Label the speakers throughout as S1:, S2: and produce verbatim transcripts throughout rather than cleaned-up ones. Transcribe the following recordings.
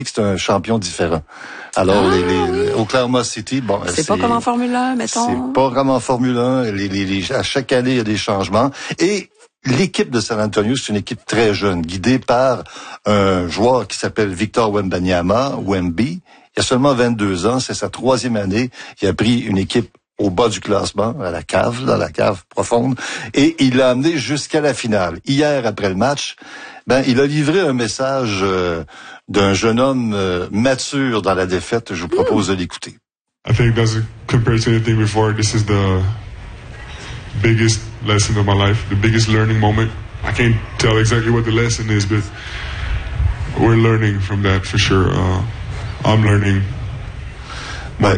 S1: c'est un champion différent. Alors, ah, les, les, oui. Oklahoma City, bon,
S2: c'est, c'est pas comme en Formule un, mettons.
S1: C'est pas comme en Formule un. Les, les, les, à chaque année, il y a des changements. Et l'équipe de San Antonio, c'est une équipe très jeune, guidée par un joueur qui s'appelle Victor Wembanyama, Wemby. Il a seulement vingt-deux ans, c'est sa troisième année. Il a pris une équipe au bas du classement, à la cave, dans la cave profonde, et il l'a amené jusqu'à la finale. Hier, après le match, ben, il a livré un message euh, d'un jeune homme euh, mature dans la défaite. Je vous propose de l'écouter.
S3: I think that's compared to anything before, this is the biggest lesson of my life, the biggest learning moment. I can't tell exactly what the lesson is, but we're learning from that for sure. Uh, I'm learning.
S1: Ben,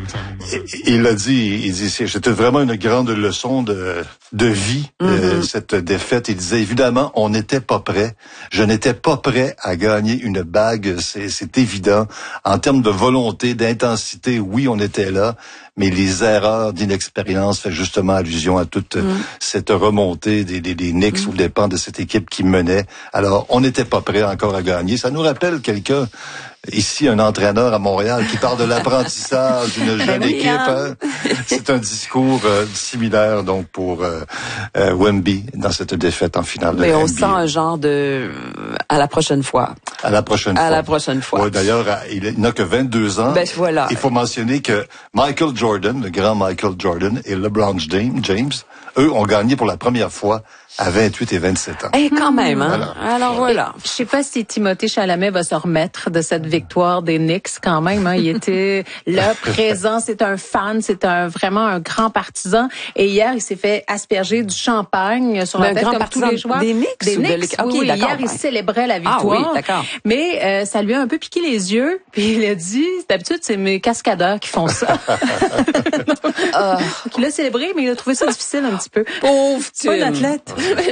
S1: il a dit, il dit, c'était vraiment une grande leçon de de vie, mm-hmm. euh, cette défaite. Il disait, évidemment, on n'était pas prêt. Je n'étais pas prêt à gagner une bague, c'est, c'est évident. En termes de volonté, d'intensité, oui, on était là, mais les erreurs d'inexpérience fait justement allusion à toute mm. cette remontée des, des, des Knicks mm. aux dépens de cette équipe qui menait. Alors, on n'était pas prêt encore à gagner. Ça nous rappelle quelqu'un, ici, un entraîneur à Montréal qui parle de l'apprentissage d'une jeune oui, équipe. Hein? C'est un discours euh, similaire, donc, pour euh, euh, Wemby dans cette défaite en finale de
S2: Mais on
S1: N B A.
S2: sent un genre de... à la prochaine fois.
S1: À la prochaine fois.
S2: À la prochaine fois.
S1: Oui, d'ailleurs, il n'a que vingt-deux ans.
S2: Ben, voilà.
S1: Il faut mentionner que Michael Jordan, le grand Michael Jordan, et LeBron James, eux, ont gagné pour la première fois à vingt-huit et vingt-sept ans.
S2: Et quand même, hein?
S1: Voilà.
S2: Alors voilà.
S4: Je sais pas si Timothée Chalamet va se remettre de cette victoire des Knicks quand même. Hein. Il était là, présent. C'est un fan, c'est un vraiment un grand partisan. Et hier, il s'est fait asperger du champagne sur la tête comme tous les joueurs.
S2: Des Knicks?
S4: Des Knicks.
S2: De... Okay,
S4: oui,
S2: d'accord.
S4: Hier, il célébrait la victoire.
S2: Ah oui, d'accord.
S4: Mais euh, ça lui a un peu piqué les yeux. Puis il a dit, d'habitude, c'est mes cascadeurs qui font ça. euh, il a célébré, mais il a trouvé ça difficile un petit peu.
S2: Pauvre
S4: Tim. Pas un athlète.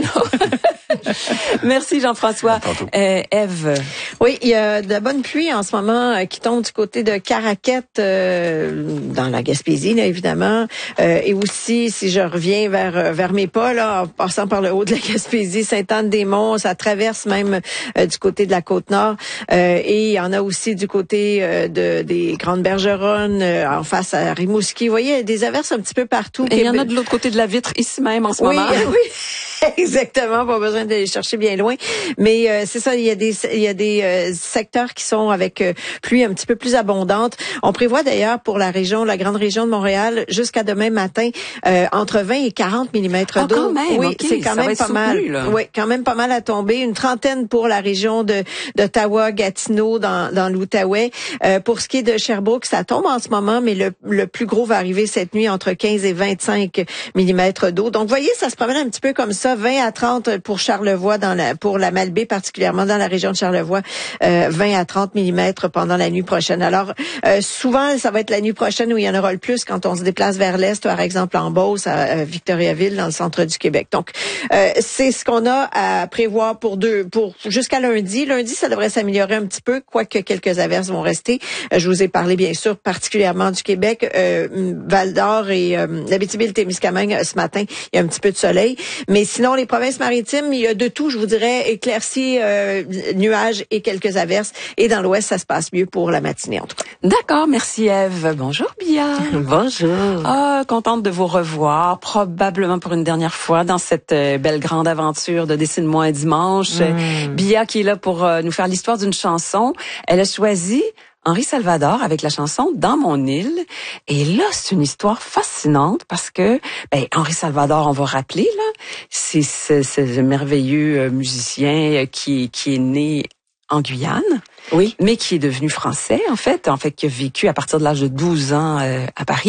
S2: Merci Jean-François. Euh, Ève.
S5: Oui, il y a de la bonne pluie en ce moment euh, qui tombe du côté de Caraquette, euh, dans la Gaspésie, là, évidemment. Euh, et aussi, si je reviens vers vers mes pas, là, en passant par le haut de la Gaspésie, Sainte-Anne-des-Monts, ça traverse même euh, du côté de la Côte-Nord. Euh, et il y en a aussi du côté euh, de des Grandes Bergeronnes, euh, en face à Rimouski. Vous voyez, il y a des averses un petit peu partout.
S2: Et il y en a de l'autre côté de la vitre, ici même, en ce
S5: oui,
S2: moment.
S5: Oui, exactement. Pas besoin d'aller chercher bien loin. Mais euh, c'est ça, il y a des il y a des euh, secteurs qui sont avec euh, pluie un petit peu plus abondante. On prévoit d'ailleurs pour la région, la grande région de Montréal, jusqu'à demain matin, euh, entre vingt et quarante millimètres
S2: oh,
S5: d'eau.
S2: Quand même,
S5: oui,
S2: okay,
S5: c'est quand même pas mal.
S2: Soutenu, là.
S5: Oui, quand même pas mal à tomber. Une trentaine pour la région de d'Ottawa, Gatineau, dans dans l'Outaouais. Euh, pour ce qui est de Sherbrooke, ça tombe en ce moment, mais le le plus gros va arriver cette nuit entre quinze et vingt-cinq millimètres d'eau. Donc, vous voyez, ça se promène un petit peu comme ça, vingt à trente pour Charlevoix, dans la, pour la Malbaie, particulièrement dans la région de Charlevoix, euh, vingt à trente millimètres pendant la nuit prochaine. Alors, euh, souvent, ça va être la nuit prochaine où il y en aura le plus quand on se déplace vers l'est, par exemple en Beauce, à Victoriaville, dans le centre du Québec. Donc, euh, c'est ce qu'on a à prévoir pour deux, pour jusqu'à lundi. Lundi, ça devrait s'améliorer un petit peu, quoique quelques averses vont rester. Euh, je vous ai parlé, bien sûr, particulièrement du Québec, euh, Val-d'Or et euh, l'Abitibi-Témiscamingue. Ce matin, il y a un petit peu de soleil. Mais sinon, les provinces maritimes, il y a de tout, je vous dirais, éclaircies, euh, nuages et quelques averses. Et dans l'ouest, ça se passe mieux pour la matinée, en tout cas.
S2: D'accord, merci Ève. Bonjour Bia.
S5: Bonjour.
S2: Ah, contente de vous revoir, probablement pour une dernière fois dans cette euh, belle grande aventure de Dessine-moi un dimanche. Mm. Bia qui est là pour euh, nous faire l'histoire d'une chanson. Elle a choisi Henri Salvador avec la chanson Dans mon île. Et là, c'est une histoire fascinante parce que ben, Henri Salvador, on va rappeler, là, c'est ce, ce merveilleux musicien qui, qui est né en Guyane. Oui. Mais qui est devenu français, en fait, en fait, qui a vécu à partir de l'âge de douze ans euh, à Paris.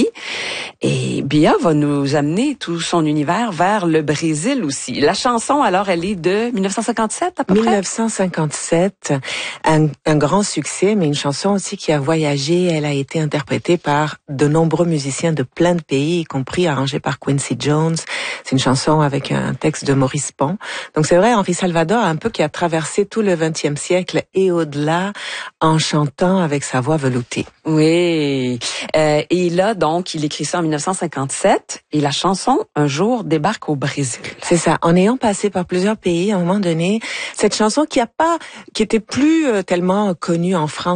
S2: Et Bia va nous amener tout son univers vers le Brésil aussi. La chanson, alors, elle est de dix-neuf cent cinquante-sept, à peu près?
S6: dix-neuf cent cinquante-sept, un, un grand succès, mais une chanson aussi qui a voyagé. Elle a été interprétée par de nombreux musiciens de plein de pays, y compris arrangée par Quincy Jones. C'est une chanson avec un texte de Maurice Pon. Donc c'est vrai, Henri Salvador, un peu qui a traversé tout le vingtième siècle et au-delà, ça en chantant avec sa voix veloutée.
S2: Oui. Euh, et là, donc, il écrit ça en dix-neuf cent cinquante-sept et la chanson, un jour, débarque au Brésil.
S6: C'est ça. En ayant passé par plusieurs pays, à un moment donné, cette chanson qui a pas, qui était plus euh, tellement connue en France,